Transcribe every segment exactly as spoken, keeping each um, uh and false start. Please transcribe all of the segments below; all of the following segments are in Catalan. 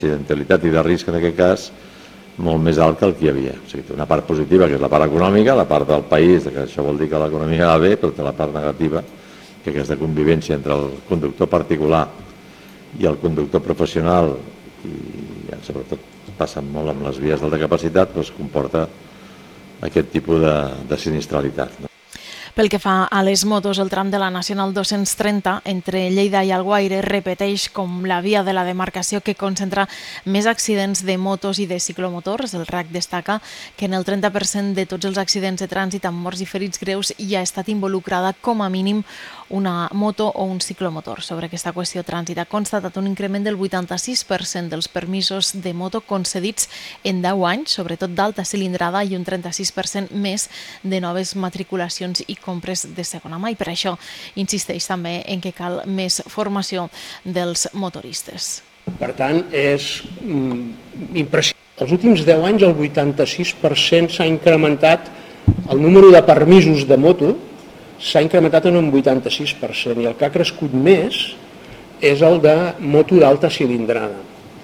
Accidentalitat i de risc en aquest cas molt més alt que el que hi havia. O sigui, té una part positiva, que és la part econòmica, la part del país, que això vol dir que l'economia va bé, però té la part negativa, que aquesta convivència entre el conductor particular i el conductor professional, i sobretot passa molt amb les vies d'alta capacitat, doncs comporta aquest tipus de, de sinistralitat. Pel que fa a les motos, el tram de la Nacional dos-cents trenta entre Lleida i Alguaire repeteix com la via de la demarcació que concentra més accidents de motos i de ciclomotors. El R A C destaca que en el trenta per cent de tots els accidents de trànsit amb morts i ferits greus hi ha estat involucrada com a mínim una moto o un ciclomotor. Sobre aquesta qüestió, Trànsit ha constatat un increment del vuitanta-sis per cent dels permisos de moto concedits en deu anys, sobretot d'alta cilindrada, i un trenta-sis per cent més de noves matriculacions i compres de segona mà. I per això insisteix també en que cal més formació dels motoristes. Per tant, és impressionant. Els últims deu anys el vuitanta-sis per cent s'ha incrementat el número de permisos de moto, s'ha incrementat en un vuitanta-sis per cent, i el que ha crescut més és el de moto d'alta cilindrada.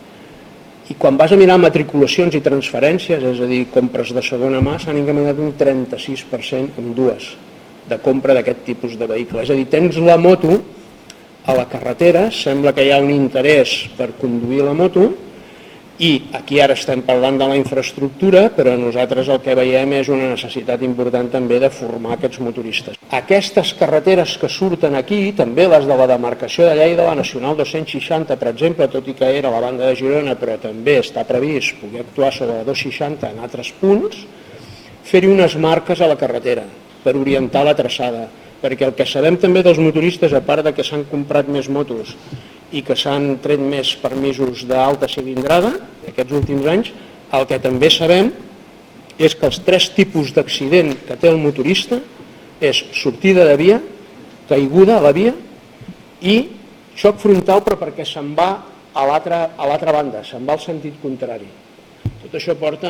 I quan vas a mirar matriculacions i transferències, és a dir, compres de segona mà, s'han incrementat un trenta-sis per cent en dues de compra d'aquest tipus de vehicle. És a dir, tens la moto a la carretera, sembla que hi ha un interès per conduir la moto, i aquí ara estem parlant de la infraestructura, però nosaltres el que veiem és una necessitat important també de formar aquests motoristes. Aquestes carreteres que surten aquí, també les de la demarcació de Lleida, la Nacional dos-cents seixanta, per exemple, tot i que era la banda de Girona, però també està previst poder actuar sobre la dos-cents seixanta en altres punts, fer-hi unes marques a la carretera per orientar la traçada, perquè el que sabem també dels motoristes, a part de que s'han comprat més motos i que s'han tret més permisos d'alta cilindrada aquests últims anys, el que també sabem és que els tres tipus d'accident que té el motorista és sortida de via, caiguda a la via i xoc frontal, però perquè se'n va a l'altra banda, se'n va al sentit contrari. Tot això porta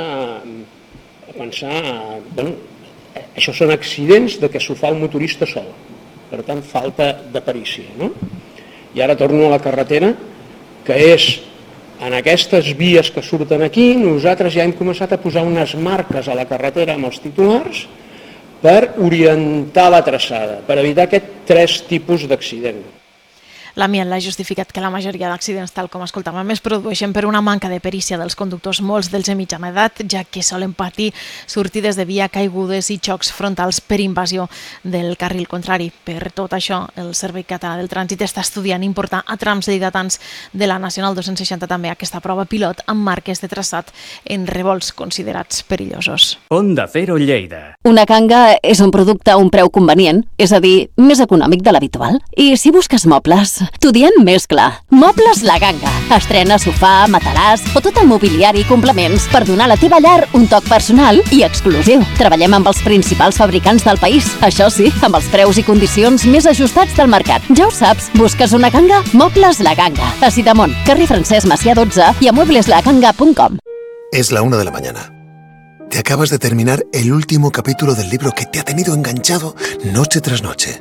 a pensar, bueno, això són accidents de què s'ho fa el motorista sol, per tant falta de perícia, no? I ara torno a la carretera, que és en aquestes vies que surten aquí, nosaltres ja hem començat a posar unes marques a la carretera amb els titulars per orientar la traçada, per evitar aquests tres tipus d'accident. L'Amiant l'ha justificat que la majoria d'accidents, tal com escoltàvem, es produeixen per una manca de perícia dels conductors, molts dels de mitjana edat, ja que solen patir sortides de via, caigudes i xocs frontals per invasió del carril contrari. Per tot això, el Servei Català del Trànsit està estudiant importar a trams lleidatans de la Nacional dos-cents seixanta també aquesta prova pilot amb marques de traçat en revolts considerats perillosos. Onda Cero Lleida. Una Kanga és un producte a un preu convenient, és a dir, més econòmic de l'habitual. I si busques mobles, t'ho diem més clar. Mobles La Ganga. Estrena sofà, matalàs o tot el mobiliari i complements per donar a la teva llar un toc personal i exclusiu. Treballem amb els principals fabricants del país. Això sí, amb els preus i condicions més ajustats del mercat. Ja ho saps, busques una Ganga? Mobles La Ganga. A Sidamont, carrer Francesc Macià dotze i a muebles la ganga punt com. Es la una de la mañana. Te acabas de terminar el último capítulo del libro que te ha tenido enganchado noche tras noche.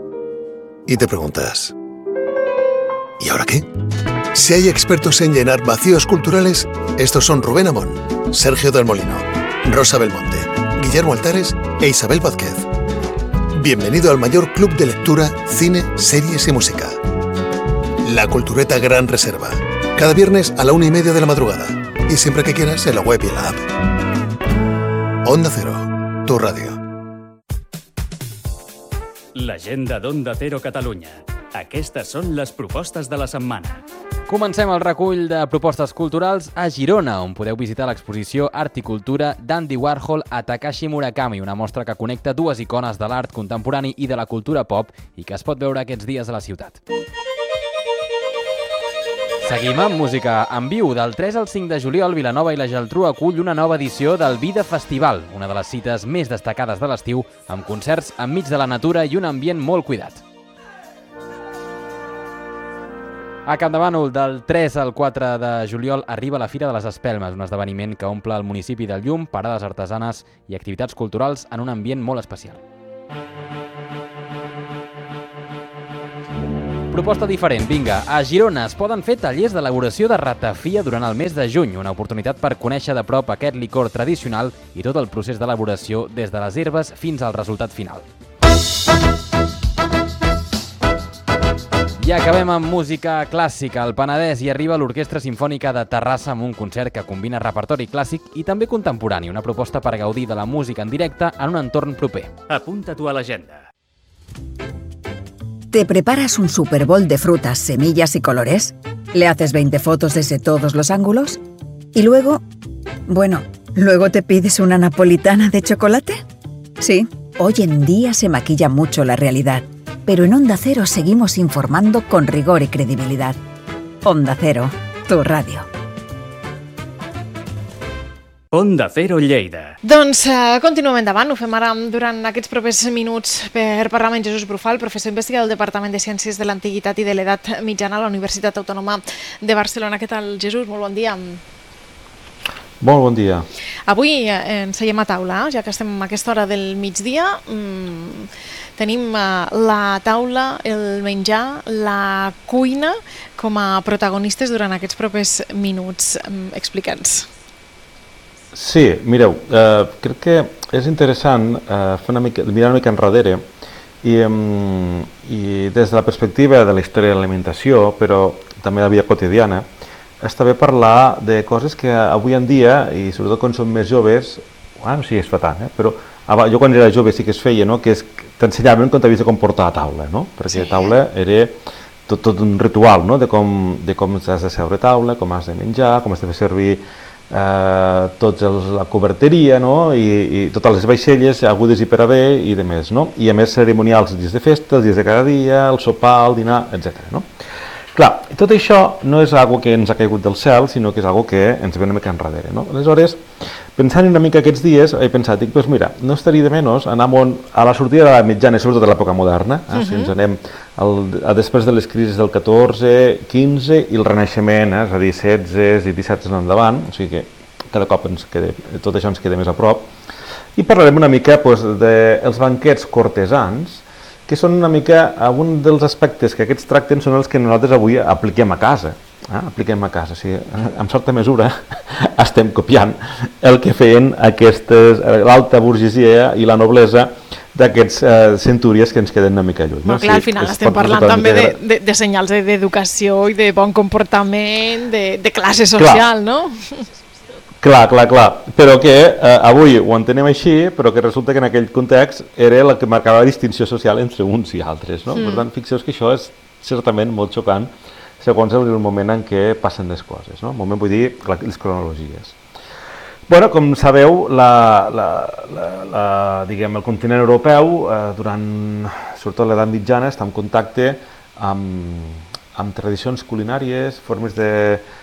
Y te preguntas, ¿y ahora qué? Si hay expertos en llenar vacíos culturales, estos son Rubén Amón, Sergio del Molino, Rosa Belmonte, Guillermo Altares e Isabel Vázquez. Bienvenido al mayor club de lectura, cine, series y música. La Cultureta Gran Reserva. Cada viernes a la una y media de la madrugada. Y siempre que quieras en la web y en la app. Onda Cero, tu ràdio. L'agenda d'Onda Cero Catalunya. Aquestes són les propostes de la setmana. Comencem el recull de propostes culturals a Girona, on podeu visitar l'exposició Art i Cultura d'Andy Warhol a Takashi Murakami, una mostra que connecta dues icones de l'art contemporani i de la cultura pop i que es pot veure aquests dies a la ciutat. Seguim amb música en viu. Del tres al cinc de juliol, Vilanova i la Geltrú acull una nova edició del Vida Festival, una de les cites més destacades de l'estiu, amb concerts enmig de la natura i un ambient molt cuidat. A Campdevànol, del tres al quatre de juliol, arriba la Fira de les Espelmes, un esdeveniment que omple el municipi del llum, parades artesanes i activitats culturals en un ambient molt especial. Proposta diferent, vinga. A Girona es poden fer tallers d'elaboració de ratafia durant el mes de juny, una oportunitat per conèixer de prop aquest licor tradicional i tot el procés d'elaboració des de les herbes fins al resultat final. I acabem amb música clàssica. Al Penedès hi arriba l'Orquestra Simfònica de Terrassa amb un concert que combina repertori clàssic i també contemporani, una proposta per gaudir de la música en directe en un entorn proper. Apunta-t'ho a l'agenda. ¿Te preparas un Super Bowl de frutas, semillas y colores? ¿Le haces veinte fotos desde todos los ángulos? ¿Y luego? Bueno, ¿luego te pides una napolitana de chocolate? Sí, hoy en día se maquilla mucho la realidad. Pero en Onda Cero seguimos informando con rigor y credibilidad. Onda Cero, tu ràdio. Onda Cero Lleida. Doncs uh, continuem endavant, ho fem ara durant aquests propers minuts per parlar amb en Jesús Brufal, professor investigador del Departament de Ciències de l'Antiguitat i de l'Edat Mitjana a la Universitat Autònoma de Barcelona. Què tal, Jesús? Molt bon dia. Molt bon dia. Avui eh, ens seiem a taula, ja que estem a aquesta hora del migdia. Mm, tenim eh, la taula, el menjar, la cuina com a protagonistes durant aquests propers minuts. Mm, Explica'ns. Sí, mireu, eh, crec que és interessant eh, fer una mica, mirar una mica enrere i, um, i des de la perspectiva de la història de l'alimentació, però també de la vida quotidiana, està bé parlar de coses que avui en dia, i sobretot quan som més joves, bueno, sí, es fa tant, eh? Però jo quan era jove sí que es feia, no? Que és, t'ensenyaven com t'havies de comportar a taula, no? Perquè a taula era tot, tot un ritual, no? De com, de com has de seure a taula, com has de menjar, com has de fer servir eh, tots els, la coberteria, no? I, i totes les vaixelles agudes i per haver i de més, no? I a més cerimonials els dies de festa, els dies de cada dia, el sopar, el dinar, etcètera, no? Clar, tot això no és algo que ens ha caigut del cel, sinó que és algo que ens ve una mica enrere, no? Aleshores, pensant una mica aquests dies, he pensat, dic, doncs mira, no estaria de menys anar a la sortida de la mitjana, sobretot de l'època moderna, eh? Uh-huh. Si ens anem al, a després de les crisis del catorze, quinze i el Renaixement, eh? És a dir, setze i disset en endavant, o sigui que cada cop ens queda, tot això ens queda més a prop, i parlarem una mica doncs, dels banquets cortesans, que són una mica, un dels aspectes que aquests tracten són els que nosaltres avui apliquem a casa. Eh? Apliquem a casa, o sigui, en certa mesura estem copiant el que feien aquestes, l'alta burgesia i la noblesa d'aquests eh, centúries que ens queden una mica lluny. No? Clar, al final estem parlant també de, de, de senyals d'educació i de bon comportament, de, de classe social, clar. No? Clar, clar, clar, però que eh, avui ho entenem així, però que resulta que en aquell context era la que marcava la distinció social entre uns i altres, no? Mm. Per tant, fixeu que això és certament molt xocant segons el moment en què passen les coses, no? El moment, vull dir, les cronologies. Bueno, com sabeu, la, la, la, la, diguem, el continent europeu, eh, durant, sobretot l'edat mitjana, està en contacte amb, amb tradicions culinàries, formes de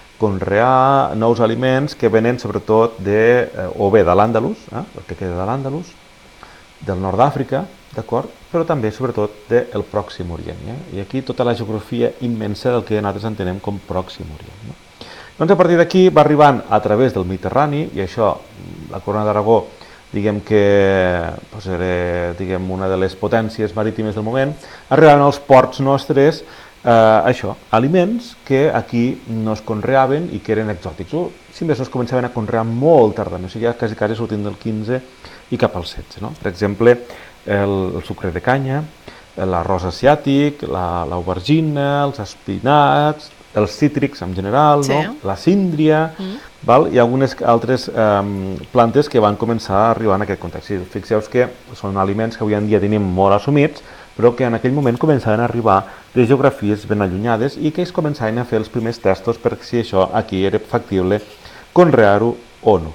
conrear nous aliments que venen sobretot de, eh, o bé de l'Àndalus, eh, el que queda de l'Àndalus, del nord d'Àfrica, d'acord? Però també sobretot del Pròxim Orient. Eh? I aquí tota la geografia immensa del que nosaltres entenem com Pròxim Orient. No? Doncs a partir d'aquí va arribant a través del Mediterrani, i això, la Corona d'Aragó, diguem que doncs era diguem, una de les potències marítimes del moment, arribaven als ports nostres Eh, això, aliments que aquí no es conreaven i que eren exòtics, o si més no es començaven a conrear molt tardament, o sigui, ja quasi quasi sortint del quinze i cap al setze, no? Per exemple, el, el sucre de canya, l'arròs asiàtic, l'aubergina, els espinacs, els cítrics en general, sí. No? La síndria, mm. val? I algunes altres eh, plantes que van començar a arribar en aquest context. Fixeu que són aliments que avui en dia tenim molt assumits, però que en aquell moment començaven a arribar de geografies ben allunyades i que ells començaven a fer els primers testos per si això aquí era factible conrear-ho o no.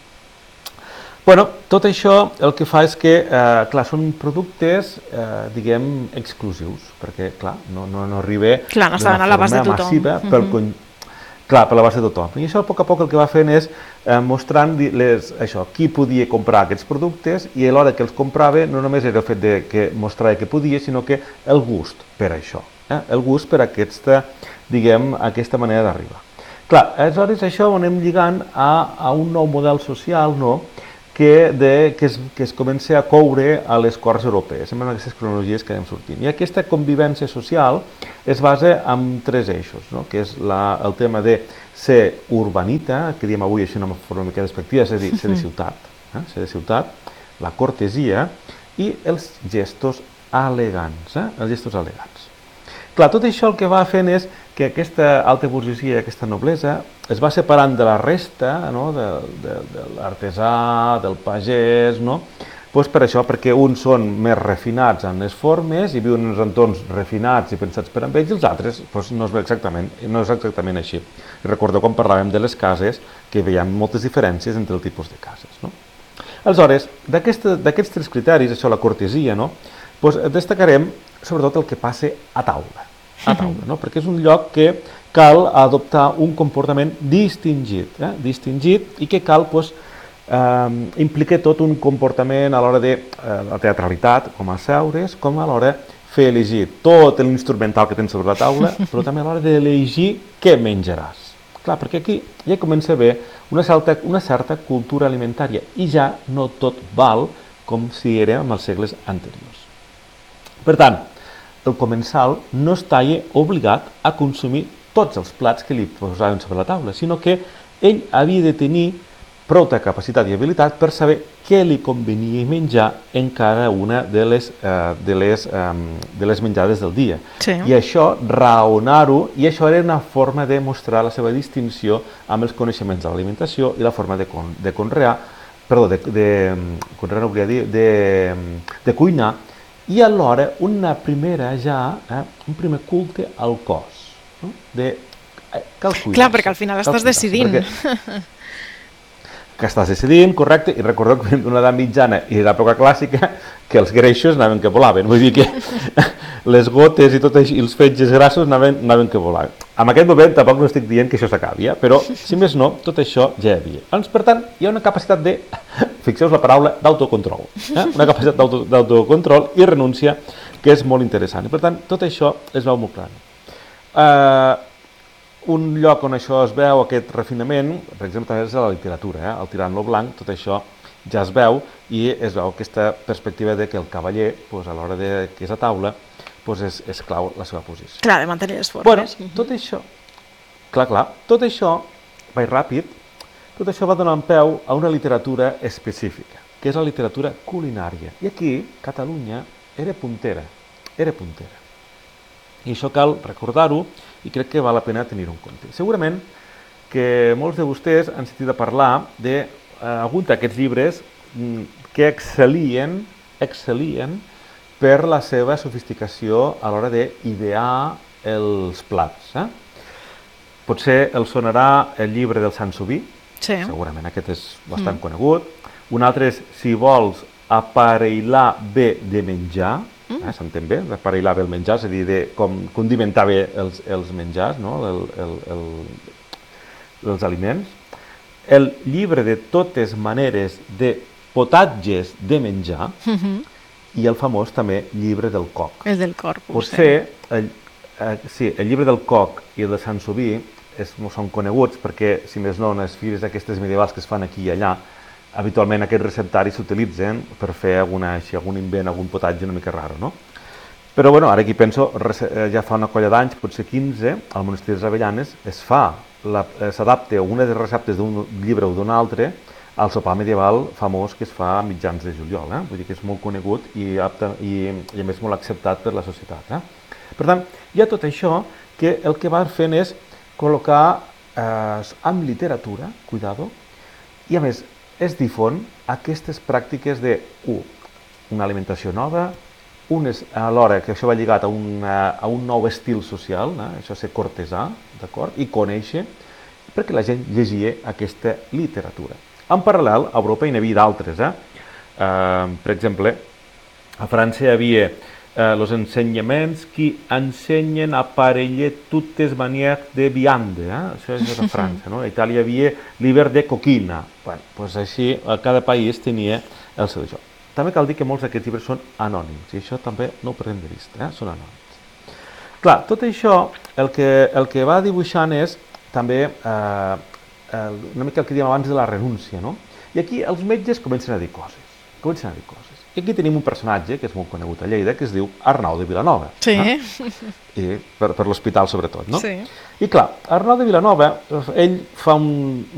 Bueno, tot això el que fa és que, eh, clar, són productes, eh, diguem, exclusius, perquè, clar, no, no, no arriba clar, no estaven a l'abast de tothom. Massiva, mm-hmm. pel, clar, per l'abast de tothom. I això, a poc a poc, el que va fent és eh, mostrant les, això, qui podia comprar aquests productes i a l'hora que els comprava no només era el fet de que mostrava que podia, sinó que el gust per això, eh? El gust per aquesta, diguem, aquesta manera d'arribar. Clar, aleshores això ho anem lligant a, a un nou model social, no?, que, de, que, es, que es comença a coure a les corts europees, amb aquestes cronologies que anem sortint. I aquesta convivència social es basa en tres eixos, no? Que és la, el tema de ser urbanita, que diem avui així d'una forma una mica despectiva, és a dir, ser de ciutat, eh? ser de ciutat, la cortesia i els gestos elegants, eh? els gestos elegants. Clar, tot això el que va fent és que aquesta alta burgesia, aquesta noblesa, es va separant de la resta, no? de, de, de l'artesà, del pagès, no? Pues per això, perquè uns són més refinats en les formes i viuen en uns entorns refinats i pensats per amb ells, i els altres pues, no, és exactament, no és exactament així. I recordeu quan parlàvem de les cases que veiem moltes diferències entre el tipus de cases. No? Aleshores, d'aquests tres criteris, això, la cortesia, no? Pues destacarem sobretot el que passa a taula. a taula, no? Perquè és un lloc que cal adoptar un comportament distingit, eh? distingit i que cal pues, eh, implica tot un comportament a l'hora de eh, la teatralitat, com a seure's, com a l'hora fer elegir tot l'instrumental que tens sobre la taula, però també a l'hora d'elegir què menjaràs. Clar, perquè aquí ja comença a haver una certa, una certa cultura alimentària i ja no tot val com si era en els segles anteriors. Per tant, el comensal no estava obligat a consumir tots els plats que li posaven sobre la taula, sinó que ell havia de tenir prou capacitat i habilitat per saber què li convenia menjar en cada una de les, eh, de les, eh, de les menjades del dia. Sí. I això, raonar-ho, i això era una forma de mostrar la seva distinció amb els coneixements de l'alimentació i la forma de, con, de conrear, perdó, de, de, conrear no volia dir, de, de cuinar, i alhora una primera ja, eh, un primer culte al cos, no? De, eh, cal cuidar-se. Clar, perquè al final estàs decidint. Perquè, que estàs decidint, correcte, i recordeu que d'una edat mitjana i d'època clàssica que els greixos anaven que volaven, vull dir que les gotes i tot això, i els fetges grassos anaven, anaven que volaven. En aquest moment tampoc no estic dient que això s'acabi, eh? Però, si més no, tot això ja hi havia. Doncs, per tant, hi ha una capacitat de, fixeu-vos la paraula, d'autocontrol, eh? Una capacitat d'autocontrol i renúncia que és molt interessant. I, per tant, tot això es veu molt clar. Eh... Un lloc on això es veu, aquest refinament, per exemple, també és a la literatura, eh? El tirant-lo blanc, tot això ja es veu i es veu aquesta perspectiva de que el cavaller, pues, a l'hora de que és a taula, pues, és, és clau la seva posició. Clar, de mantenir les formes. Bueno, tot això, clar, clar, tot això, vaig ràpid, tot això va donant peu a una literatura específica, que és la literatura culinària. I aquí, Catalunya era puntera, era puntera. I això cal recordar-ho, i crec que val la pena tenir-ho en compte. Segurament que molts de vostès han sentit a parlar d'algun eh, d'aquests llibres que excel·lien, excel·lien per la seva sofisticació a l'hora d'idear els plats. Eh? Potser els sonarà el llibre del Sansoví, sí. Segurament aquest és bastant mm. conegut. Un altre és, si vols aparellar bé de menjar, Eh, s'entén bé, aparellar bé el menjar, és a dir, de com condimentar bé els, els menjars, no? el, el, el, els aliments. El llibre de totes maneres de potatges de menjar uh-huh. i el famós també llibre del coc. El del corpus. Potser, el, eh, sí, el llibre del coc i el de Sansoví és, no són coneguts perquè, si més no, en les fires aquestes medievals que es fan aquí i allà, habitualment aquests receptaris s'utilitzen per fer alguna, així, algun invent, algun potatge una mica raro, no? Però bueno, ara aquí penso, ja fa una colla d'anys, potser quinze, al monestir de les Avellanes es fa, s'adapta una de les receptes d'un llibre o d'un altre al sopar medieval famós que es fa a mitjans de juliol, eh? Vull dir que és molt conegut i, apte, i, i a més molt acceptat per la societat. Eh? Per tant, hi ha tot això que el que van fent és col·locar eh, amb literatura, cuidado, i a més es difon aquestes pràctiques de, un, una alimentació nova, unes, alhora que això va lligat a, una, a un nou estil social, eh? Això ser cortesà, d'acord, i conèixer, perquè la gent llegia aquesta literatura. En paral·lel, a Europa hi n'hi havia d'altres. Eh? Eh, per exemple, a França hi havia els eh, ensenyaments que ensenyen a aparellar totes maneres de viande, eh? Això és a França, no? A Itàlia hi havia llibre de coquina. Bueno, doncs així, cada país tenia el seu joc. També cal dir que molts d'aquests llibres són anònims, i això també no ho perdem de vista, eh? Són anònims. Clar, tot això el que, el que va dibuixant és també eh, una mica el que dèiem abans de la renúncia, no? I aquí els metges comencen a dir coses, comencen a dir coses. I aquí tenim un personatge que és molt conegut a Lleida, que es diu Arnau de Vilanova. Sí. Eh? I per, per l'hospital, sobretot, no? Sí. I clar, Arnau de Vilanova, ell fa un,